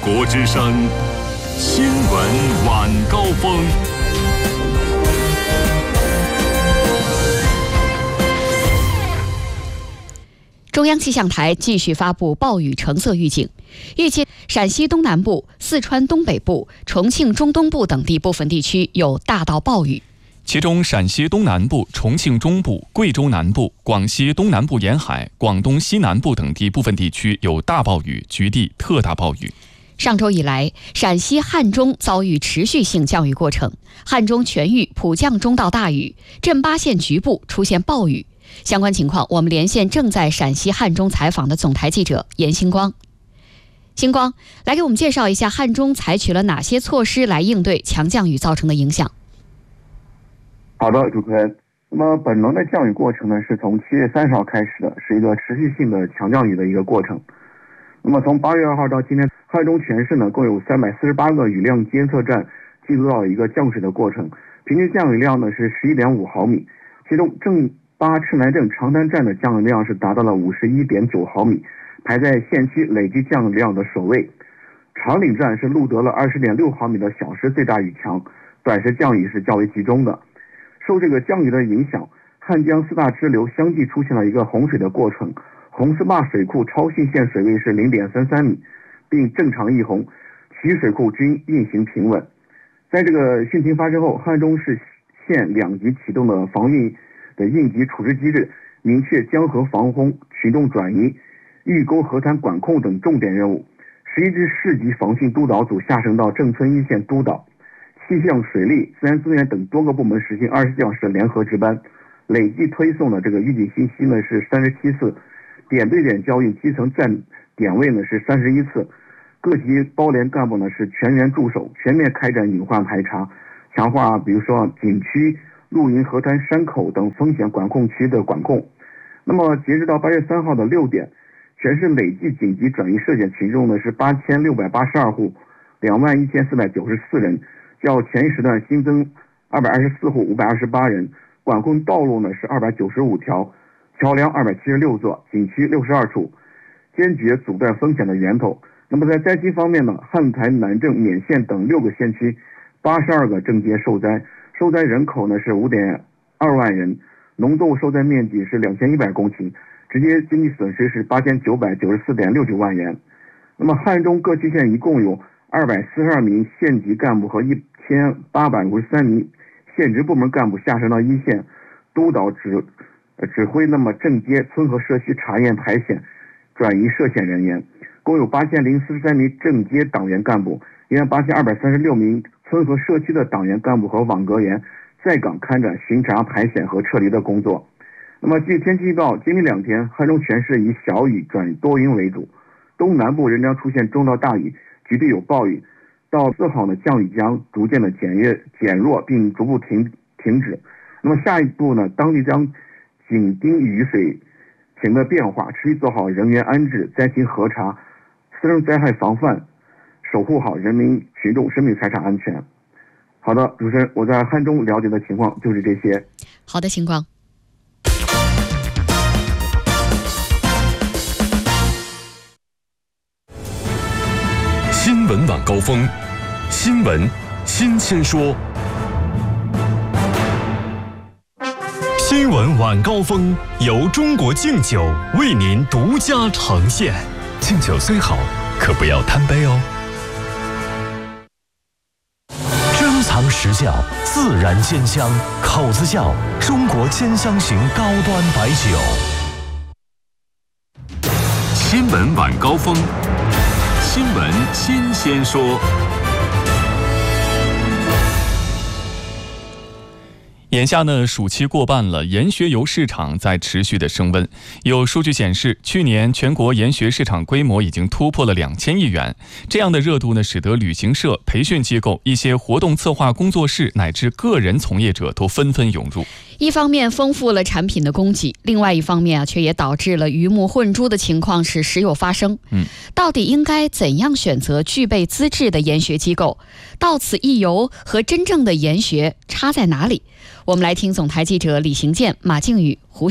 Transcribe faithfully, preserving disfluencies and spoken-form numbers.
国之声新闻晚高峰。 中央气象台继续发布暴雨橙色预警，预计陕西东南部、四川东北部、重庆中东部等地部分地区有大到暴雨。 其中，陕西东南部、重庆中部、贵州南部、广西东南部沿海、广东西南部等地部分地区有大暴雨，局地特大暴雨。 上周以来，陕西汉中遭遇持续性降雨过程，汉中全域普降中到大雨，镇巴县局部出现暴雨。相关情况，我们连线正在陕西汉中采访的总台记者严星光。星光，来给我们介绍一下汉中采取了哪些措施来应对强降雨造成的影响。 好的，主持人。那么本轮的降雨过程呢，是从七月三十号开始的，是一个持续性的强降雨的一个过程。那么从八月二号到今天，汉中全市呢共有三百四十八个雨量监测站记录到一个降水的过程，平均降雨量呢是十一点五毫米，其中正巴赤南镇长滩站的降雨量是达到了五十一点九毫米，排在县区累计降雨量的首位。长岭站是录得了二十点六毫米的小时最大雨强，短时降雨是较为集中的。受这个降雨的影响，汉江四大支流相继出现了一个洪水的过程，红四坝水库超汛线水位是 零点三三米，并正常溢洪，其余水库均运行平稳。在这个汛情发生后，汉中市县两级启动了防汛的应急处置机制，明确江河防洪、群众转移、峪沟河滩管控等重点任务。十一支市级防汛督导组下升到镇村一线督导，气象、水利、自然资源等多个部门实行二十四小时联合值班，累计推送的这个预警信息呢是三十七次，点对点交易基层站点位呢是三十一次，各级包联干部呢是全员驻守，全面开展隐患排查，强化比如说景区、露营、河滩、山口等风险管控区的管控。那么截止到八月三号的六点，全市累计紧急转移涉险群众呢是八千六百八十二户，两万一千四百九十四人，较前一时段新增二百二十四户五百二十八人，管控道路呢是二百九十五条，桥梁二百七十六座，景区六十二处，坚决阻断风险的源头。那么在灾情方面呢，汉台、南郑、勉县等六个县区八十二个镇街受灾，受灾人口呢是五点二万人，农作物受灾面积是两千一百公顷，直接经济损失是八千九百九十四点六九万元。那么汉中各区县一共有二百四十二名县级干部和一千八百五十三名县直部门干部下升到一线，督导指指挥那么镇街、村和社区查验排险、转移涉险人员，共有八千零四十三名镇街党员干部，一万八千二百三十六名村和社区的党员干部和网格员在岗开展巡查、排险和撤离的工作。那么据天气预报，今明两天汉中全市以小雨转多云为主，东南部仍将出现中到大雨，局地有暴雨。到四号呢，降雨将逐渐的减弱减弱并逐步停停止。那么下一步呢，当地将紧盯雨水情的变化，持续做好人员安置、灾情核查、私人灾害防范，守护好人民群众生命财产安全。好的，主持人，我在汉中了解的情况就是这些。 好的，星光。 新闻晚高峰，新闻新鲜说。新闻晚高峰由中国敬酒为您独家呈现。敬酒虽好，可不要贪杯哦。珍藏实窖，自然鲜香，口子窖中国兼香型高端白酒。新闻晚高峰，新闻新鲜说。 眼下呢，暑期过半了，研学游市场在持续的升温。有数据显示，去年全国研学市场规模已经突破了两千亿元。这样的热度呢，使得旅行社、培训机构、一些活动策划工作室乃至个人从业者都纷纷涌入。 一方面丰富了产品的供给，另外一方面啊，却也导致了鱼目混珠的情况是时有发生。 嗯， 到底应该怎样选择具备资质的研学机构？到此一游和真正的研学差在哪里？我们来听总台记者李行健、马靖宇、胡